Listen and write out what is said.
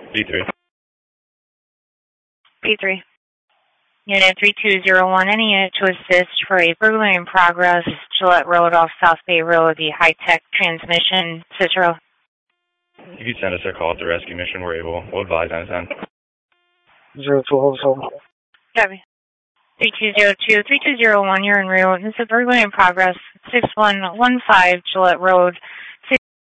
B3. B3. Unit 3201, any unit to assist for a burglary in progress, Gillette Road off South Bay Road, the high-tech transmission, Cicero. You can send us a call at the rescue mission. We're able. We'll advise on 10. 0207. Copy. 3202, 3201, you're en route. This is a burglary in progress, 6115 Gillette Road,